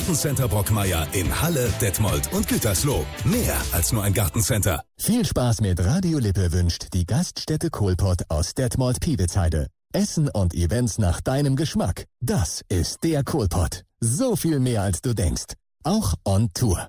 Gartencenter Brockmeier in Halle, Detmold und Gütersloh. Mehr als nur ein Gartencenter. Viel Spaß mit Radio Lippe wünscht die Gaststätte Kohlpott aus Detmold-Piewitzheide. Essen und Events nach deinem Geschmack. Das ist der Kohlpott. So viel mehr als du denkst. Auch on Tour.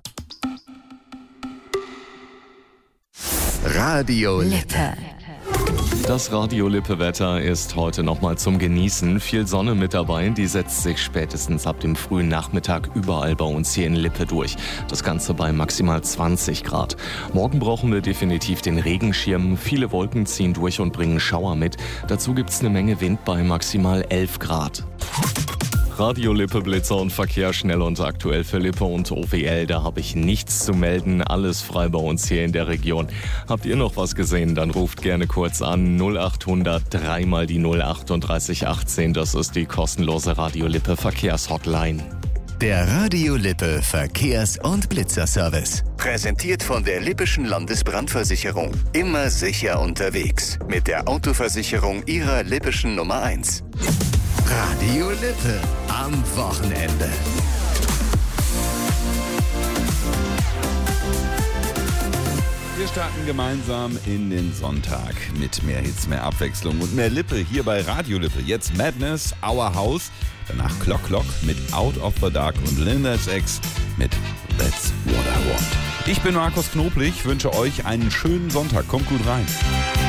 Radio Lippe. Das Radio-Lippe-Wetter ist heute nochmal zum Genießen. Viel Sonne mit dabei, die setzt sich spätestens ab dem frühen Nachmittag überall bei uns hier in Lippe durch. Das Ganze bei maximal 20 Grad. Morgen brauchen wir definitiv den Regenschirm. Viele Wolken ziehen durch und bringen Schauer mit. Dazu gibt's eine Menge Wind bei maximal 11 Grad. Radio Lippe, Blitzer und Verkehr schnell und aktuell für Lippe und OWL. Da habe ich nichts zu melden. Alles frei bei uns hier in der Region. Habt ihr noch was gesehen? Dann ruft gerne kurz an 0800 3 mal die 038 18. Das ist die kostenlose Radio Lippe Verkehrshotline. Der Radio Lippe Verkehrs- und Blitzerservice. Präsentiert von der Lippischen Landesbrandversicherung. Immer sicher unterwegs. Mit der Autoversicherung Ihrer Lippischen Nummer 1. Radio Lippe am Wochenende. Wir starten gemeinsam in den Sonntag mit mehr Hits, mehr Abwechslung und mehr Lippe hier bei Radio Lippe. Jetzt Madness, Our House, danach Clock Clock mit Out of the Dark und Lil Nas X mit That's What I Want. Ich bin Markus Knoblich, wünsche euch einen schönen Sonntag. Kommt gut rein.